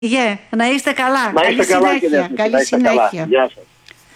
Να είστε καλά. Να είστε καλά, συνέχεια. Καλή συνέχεια. Γεια σας.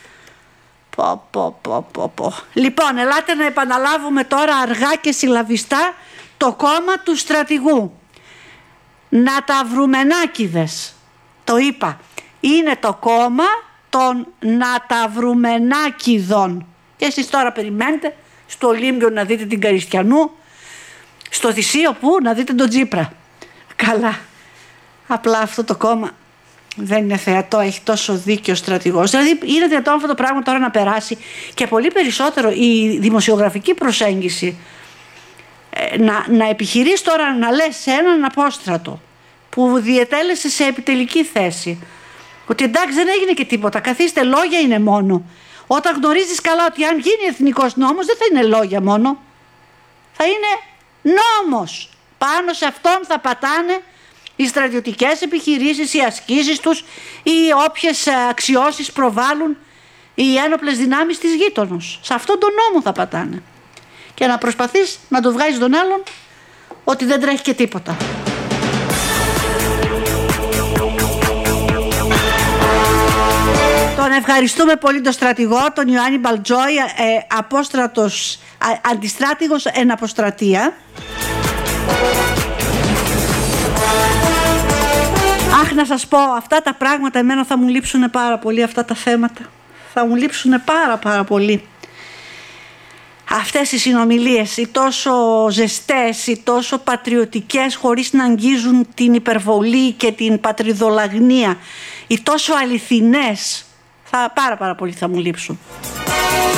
Πω. Λοιπόν, ελάτε να επαναλάβουμε τώρα αργά και συλλαβιστά το κόμμα του στρατηγού. Ναταβρουμενάκηδες. Το είπα. Είναι το κόμμα των Ναταβρουμενάκηδων. Και εσείς τώρα περιμένετε στο Ολύμπιο να δείτε την Καριστιανού, στο Θησίο που να δείτε τον Τσίπρα. Καλά. Απλά αυτό το κόμμα δεν είναι θεατό, έχει τόσο δίκιο ο στρατηγός. Δηλαδή είναι δυνατόν αυτό το πράγμα τώρα να περάσει, και πολύ περισσότερο η δημοσιογραφική προσέγγιση να επιχειρείς τώρα να λες σε έναν απόστρατο που διετέλεσε σε επιτελική θέση ότι εντάξει, δεν έγινε και τίποτα, καθίστε, λόγια είναι μόνο. Όταν γνωρίζεις καλά ότι αν γίνει εθνικός νόμος δεν θα είναι λόγια μόνο, θα είναι νόμος. Πάνω σε αυτόν θα πατάνε οι στρατιωτικές επιχειρήσεις, οι ασκήσεις τους ή όποιες αξιώσεις προβάλλουν οι ένοπλες δυνάμεις της γείτονος. Σε αυτόν τον νόμο θα πατάνε. Και να προσπαθείς να το βγάζεις τον άλλον ότι δεν τρέχει και τίποτα. Τον ευχαριστούμε πολύ τον στρατηγό, τον Ιωάννη Μπαλτζόη, απόστρατος, αντιστράτηγος εν αποστρατεία. Αχ, να σας πω, αυτά τα πράγματα εμένα θα μου λείψουν πάρα πολύ, αυτά τα θέματα. Θα μου λείψουν πάρα πολύ. Αυτές οι συνομιλίες, οι τόσο ζεστές, οι τόσο πατριωτικές, χωρίς να αγγίζουν την υπερβολή και την πατριδολαγνία, οι τόσο αληθινές, πάρα πολύ θα μου λείψουν.